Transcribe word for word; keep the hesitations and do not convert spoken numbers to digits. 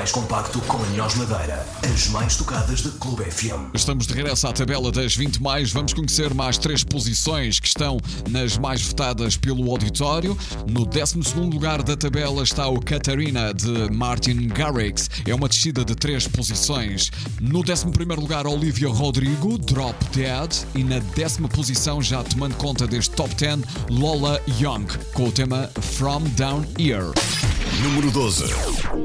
mais compacto com a melhor madeira. As mais tocadas da Clube F M. Estamos de regresso à tabela das vinte mais. Vamos conhecer mais três posições que estão nas mais votadas pelo auditório. No décimo segundo lugar da tabela está o Katarina, de Martin Garrix. É uma descida de três posições. No décimo primeiro lugar, Olivia Rodrigo, Drop Dead. E na décima posição, já tomando conta deste top dez, Lola Young, com o tema From Down Here. Número doze.